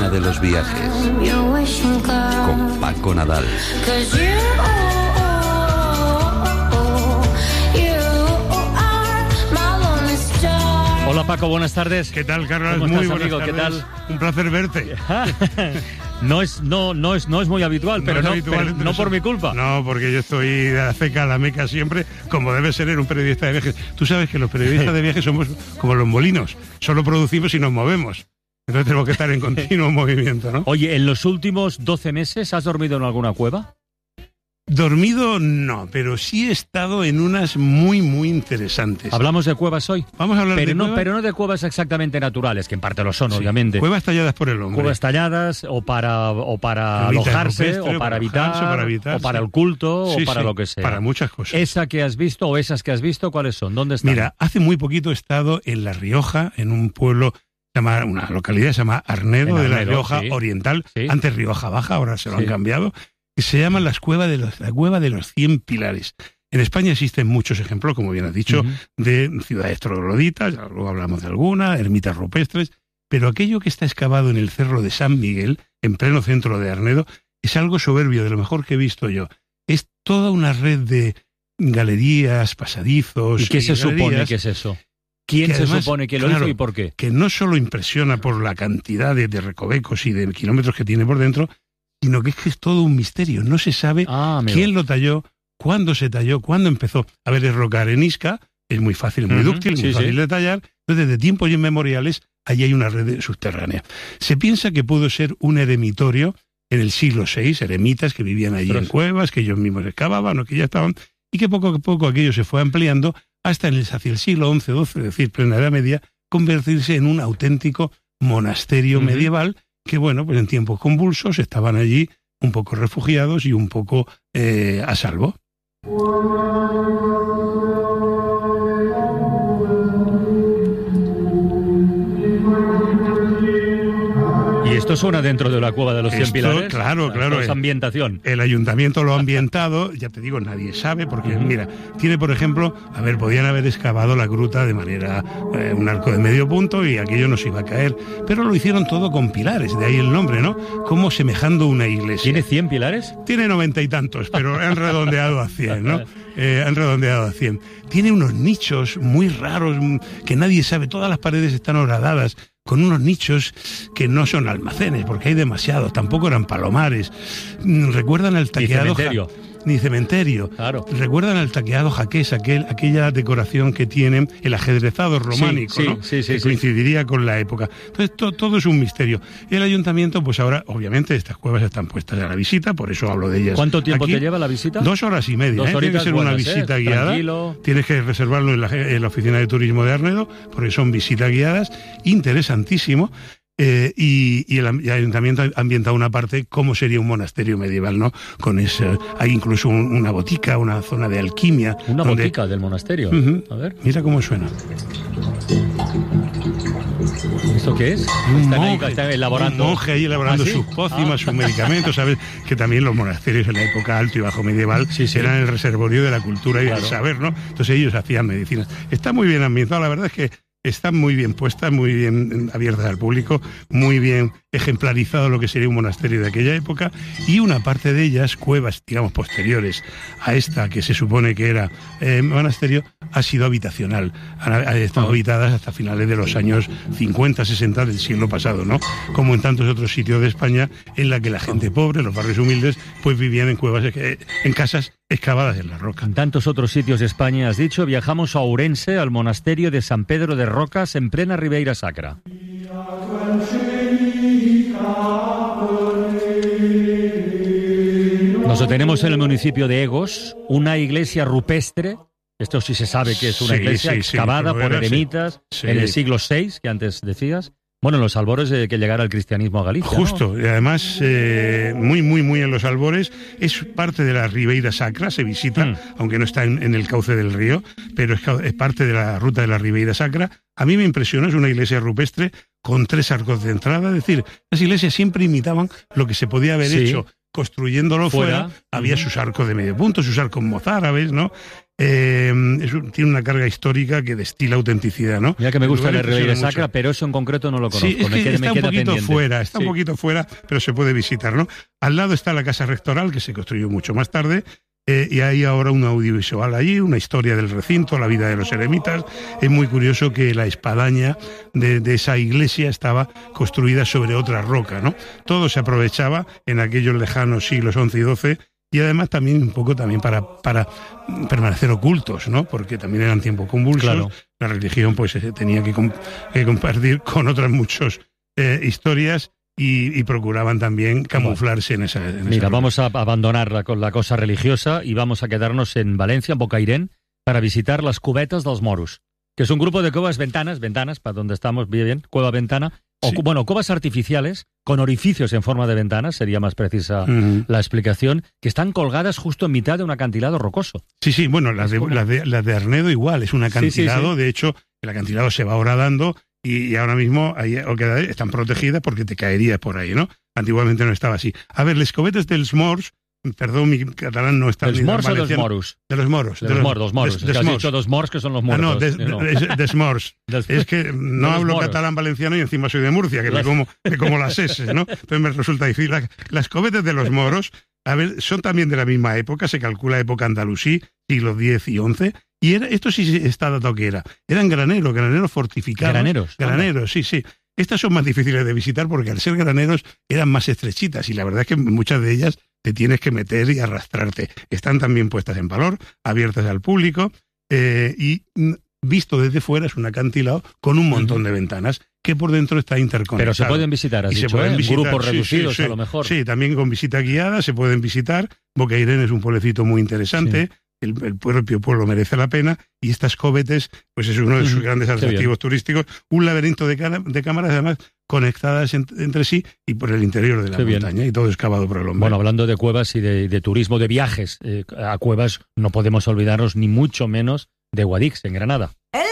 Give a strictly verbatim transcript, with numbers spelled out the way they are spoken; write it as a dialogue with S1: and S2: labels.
S1: de los viajes con Paco Nadal.
S2: Hola Paco, buenas tardes.
S3: ¿Qué tal, Carlos?
S2: ¿Cómo
S3: muy
S2: estás,
S3: buenas
S2: amigo?
S3: tardes.
S2: ¿Qué tal?
S3: Un placer verte.
S2: No es, no, no es, no es muy habitual,
S3: No
S2: pero
S3: es
S2: no,
S3: habitual,
S2: pero no por mi culpa.
S3: No, porque yo estoy de la ceca a la meca siempre, como debe ser en un periodista de viajes. Tú sabes que los periodistas de viajes somos como los molinos, solo producimos y nos movemos. Entonces tenemos que estar en continuo movimiento, ¿no?
S2: Oye, ¿en los últimos doce meses has dormido en alguna cueva?
S3: Dormido no, pero sí he estado en unas muy, muy interesantes.
S2: Hablamos de cuevas hoy.
S3: Vamos a hablar
S2: pero
S3: de
S2: no,
S3: cuevas.
S2: Pero no de cuevas exactamente naturales, que en parte lo son,
S3: Sí,
S2: obviamente.
S3: Cuevas talladas por el hombre.
S2: Cuevas talladas o para, o para
S3: Ermitas
S2: alojarse,
S3: rupestres,
S2: o para
S3: para
S2: habitar,
S3: alojarse, para habitar,
S2: o para
S3: sí.
S2: el culto,
S3: Sí,
S2: o para
S3: sí,
S2: lo que sea.
S3: para muchas cosas.
S2: Esa que has visto o esas que has visto, ¿cuáles son? ¿Dónde están?
S3: Mira, hace muy poquito he estado en La Rioja, en un pueblo, llama, una localidad que se llama Arnedo,
S2: En
S3: de La
S2: Arnedo,
S3: Rioja
S2: sí.
S3: Oriental,
S2: Sí.
S3: antes Rioja Baja, ahora se lo
S2: Sí.
S3: han cambiado, que se llaman las cuevas de los, la cueva de los cien pilares. En España existen muchos ejemplos, como bien has dicho,
S2: Uh-huh.
S3: de ciudades trogloditas, ya luego hablamos de alguna, ermitas rupestres, pero aquello que está excavado en el Cerro de San Miguel, en pleno centro de Arnedo, es algo soberbio, de lo mejor que he visto yo. Es toda una red de galerías, pasadizos.
S2: ¿Y qué se supone
S3: galerías
S2: que es eso? ¿Quién
S3: que
S2: se
S3: además,
S2: supone que lo
S3: claro,
S2: hizo y por qué?
S3: que no solo impresiona por la cantidad de, de recovecos y de kilómetros que tiene por dentro, sino que es que es todo un misterio. No se sabe
S2: Ah, amigo.
S3: quién lo talló, cuándo se talló, cuándo empezó. A ver, es roca arenisca, es muy fácil, muy
S2: Uh-huh,
S3: dúctil, muy
S2: sí,
S3: fácil
S2: sí.
S3: de tallar. Entonces, de tiempos inmemoriales, allí hay una red subterránea. Se piensa que pudo ser un eremitorio en el siglo seis, eremitas que vivían allí
S2: Pero
S3: en
S2: sí.
S3: cuevas, que ellos mismos excavaban o que ya estaban, y que poco a poco aquello se fue ampliando hasta en el, hacia el siglo once doce, es decir, plena Edad Media, convertirse en un auténtico monasterio
S2: Uh-huh.
S3: medieval que, bueno, pues en tiempos convulsos estaban allí un poco refugiados y un poco eh, a salvo.
S2: ¿Y esto suena dentro de la cueva de los cien
S3: Esto,
S2: pilares?
S3: claro,
S2: O sea,
S3: claro,
S2: esto es
S3: eh.
S2: ambientación.
S3: El ayuntamiento lo ha ambientado, ya te digo, nadie sabe, porque mira, tiene por ejemplo, a ver, podían haber excavado la gruta de manera, eh, un arco de medio punto y aquello no se iba a caer, pero lo hicieron todo con pilares, de ahí el nombre, ¿no? Como semejando una iglesia.
S2: ¿Tiene cien pilares?
S3: Tiene noventa y tantos, pero han redondeado a cien, ¿no? Eh, han redondeado a cien. Tiene unos nichos muy raros mm, que nadie sabe, todas las paredes están horadadas, con unos nichos que no son almacenes, porque hay demasiados, tampoco eran palomares. Mm, Recuerdan al
S2: Ni
S3: taqueado...
S2: cementerio.
S3: Ja- Ni cementerio.
S2: Claro.
S3: Recuerdan al taqueado jaqués, aquel, aquella decoración que tienen, el ajedrezado románico,
S2: sí,
S3: ¿no?
S2: sí, sí,
S3: que
S2: sí.
S3: coincidiría con la época. Entonces, to- todo es un misterio. El ayuntamiento, pues ahora, obviamente, estas cuevas están puestas a la visita, por eso hablo de ellas.
S2: ¿Cuánto tiempo
S3: aquí.
S2: te lleva la visita?
S3: Dos horas y media.
S2: Dos
S3: ¿eh? Tiene que
S2: horitas
S3: ser una
S2: buenas, ¿eh?
S3: visita guiada.
S2: Tranquilo.
S3: Tienes que reservarlo en la, en la oficina de turismo de Arnedo, porque son visitas guiadas. Interesantísimo. Eh, y, y el, am- y el ayuntamiento ha ambientado una parte como sería un monasterio medieval, ¿no? Con ese, hay incluso un- una botica, una zona de alquimia.
S2: Una
S3: donde-
S2: botica del monasterio.
S3: Ujú.
S2: A ver,
S3: Mira cómo suena.
S2: ¿esto qué es?
S3: Un
S2: Están ahí,
S3: monje,
S2: están elaborando.
S3: un monje ahí elaborando
S2: ¿Ah, sí?
S3: sus pócimas,
S2: Ah.
S3: sus medicamentos. Sabes que también los monasterios en la época alto y bajo medieval
S2: Sí, sí.
S3: eran el reservorio de la cultura y
S2: Claro.
S3: del saber, ¿no? Entonces ellos hacían medicinas. Está muy bien ambientado, la verdad es que están muy bien puestas, muy bien abiertas al público, muy bien ejemplarizado lo que sería un monasterio de aquella época, y una parte de ellas, cuevas, digamos, posteriores a esta que se supone que era eh, monasterio, ha sido habitacional. Han, han estado habitadas hasta finales de los años cincuenta, sesenta del siglo pasado, ¿no? Como en tantos otros sitios de España, en la que la gente pobre, los barrios humildes, pues vivían en cuevas, eh, en casas excavadas en la roca.
S2: En tantos otros sitios de España, has dicho, viajamos a Ourense, al monasterio de San Pedro de Rocas, en plena Ribeira Sacra. Nos detenemos en el municipio de Egos, una iglesia rupestre. Esto sí se sabe que es una
S3: Sí,
S2: iglesia
S3: sí, sí,
S2: excavada
S3: pero
S2: por
S3: era, sí.
S2: eremitas
S3: Sí.
S2: en el siglo seis, que antes decías. Bueno, en los albores de que llegara el cristianismo a Galicia, ¿no?
S3: Justo, y además eh, muy, muy, muy en los albores, es parte de la Ribeira Sacra, se visita,
S2: Mm.
S3: aunque no está en, en el cauce del río, pero es, ca- es parte de la ruta de la Ribeira Sacra. A mí me impresionó, es una iglesia rupestre con tres arcos de entrada, es decir, las iglesias siempre imitaban lo que se podía haber
S2: Sí.
S3: hecho construyéndolo fuera,
S2: Fuera.
S3: había
S2: Ujú.
S3: sus arcos de medio punto, sus arcos mozárabes, ¿no? Eh, es, tiene una carga histórica que destila autenticidad, ¿no?
S2: Mira que me gusta la Ribeira
S3: mucho.
S2: Sacra, pero eso en concreto no lo conozco.
S3: Sí, es
S2: me
S3: que
S2: queda,
S3: está
S2: me queda
S3: un poquito
S2: pendiente.
S3: fuera, está
S2: Sí.
S3: un poquito fuera, pero se puede visitar, ¿no? Al lado está la Casa Rectoral, que se construyó mucho más tarde, eh, y hay ahora un audiovisual allí, una historia del recinto, la vida de los eremitas. Es muy curioso que la espadaña de, de esa iglesia estaba construida sobre otra roca, ¿no? Todo se aprovechaba en aquellos lejanos siglos once y doce, y además también un poco también para, para permanecer ocultos, ¿no? Porque también eran tiempos convulsos, claro. La religión pues tenía que, comp que compartir con otras muchas eh, historias y, y procuraban también camuflarse en esa... En
S2: Mira,
S3: esa
S2: vamos a abandonar la, la cosa religiosa y vamos a quedarnos en Valencia, en Bocairén, para visitar las cubetas dels moros, que es un grupo de cuevas ventanas, ventanas, para donde estamos, bien, bien, cueva ventana, o, sí. bueno, cuevas artificiales con orificios en forma de ventanas, sería más precisa uh-huh. la explicación, que están colgadas justo en mitad de un acantilado rocoso.
S3: Sí, sí, bueno, las de, las de, las de Arnedo igual, es un acantilado, sí, sí, sí. De hecho, el acantilado se va horadando y, y ahora mismo ahí, están protegidas porque te caerías por ahí, ¿no? Antiguamente no estaba así. A ver, les cobetes dels morts, perdón, mi catalán no está...
S2: ¿Dels morts o dels moros?
S3: De los moros.
S2: De, de los, los moros, moros.
S3: Des,
S2: es que has dicho dos morts que son los muertos.
S3: Ah, no, des,
S2: no.
S3: des, des morts.
S2: Des,
S3: es que no hablo moros. Catalán valenciano y encima soy de Murcia, que me como, me como las S, ¿no? Entonces me resulta difícil. La, las cobetes de los moros, a ver, son también de la misma época, se calcula época andalusí, siglos diez y once, y era, esto sí está datado que era. Eran graneros, graneros fortificados.
S2: Graneros.
S3: Graneros, sí, sí. Estas son más difíciles de visitar porque al ser graneros eran más estrechitas y la verdad es que muchas de ellas te tienes que meter y arrastrarte. Están también puestas en valor, abiertas al público eh, y visto desde fuera es un acantilado con un montón uh-huh. de ventanas que por dentro está interconectado.
S2: Pero se pueden visitar, has
S3: y
S2: dicho,
S3: se pueden
S2: ¿eh?
S3: visitar,
S2: grupos
S3: sí,
S2: reducidos
S3: sí, sí,
S2: a lo mejor.
S3: Sí, también con visita guiada se pueden visitar. Bocairén es un pueblecito muy interesante. Sí. El, el propio pueblo merece la pena y estas cobetes pues es uno de sus grandes atractivos turísticos, un laberinto de, cara, de cámaras además conectadas en, entre sí y por el interior de la Qué montaña bien. Y todo excavado por el hombre.
S2: Bueno, hablando de cuevas y de, de turismo, de viajes eh, a cuevas, no podemos olvidarnos ni mucho menos de Guadix, en Granada.
S1: El